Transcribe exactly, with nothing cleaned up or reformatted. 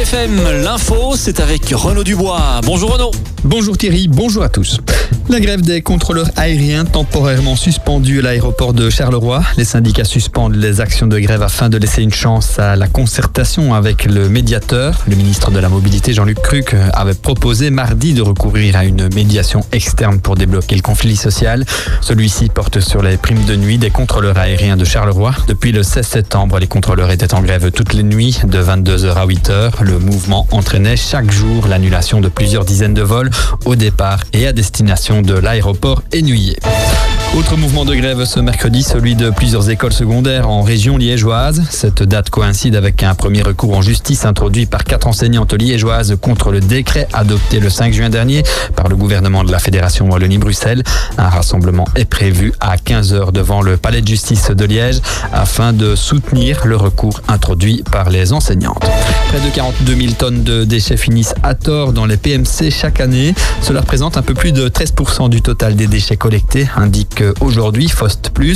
F M, l'info, c'est avec Renaud Dubois. Bonjour Renaud. Bonjour Thierry, bonjour à tous. La grève des contrôleurs aériens temporairement suspendue à l'aéroport de Charleroi. Les syndicats suspendent les actions de grève afin de laisser une chance à la concertation avec le médiateur. Le ministre de la Mobilité, Jean-Luc Cruc, avait proposé mardi de recourir à une médiation externe pour débloquer le conflit social. Celui-ci porte sur les primes de nuit des contrôleurs aériens de Charleroi. Depuis le seize septembre, les contrôleurs étaient en grève toutes les nuits de vingt-deux heures à huit heures. Le mouvement entraînait chaque jour l'annulation de plusieurs dizaines de vols au départ et à destination de l'aéroport Énuillé. Autre mouvement de grève ce mercredi, celui de plusieurs écoles secondaires en région liégeoise. Cette date coïncide avec un premier recours en justice introduit par quatre enseignantes liégeoises contre le décret adopté le cinq juin dernier par le gouvernement de la Fédération Wallonie-Bruxelles. Un rassemblement est prévu à quinze heures devant le palais de justice de Liège afin de soutenir le recours introduit par les enseignantes. Près de quarante-deux mille tonnes de déchets finissent à tort dans les P M C chaque année. Cela représente un peu plus de treize pour cent du total des déchets collectés, indique aujourd'hui Fost Plus.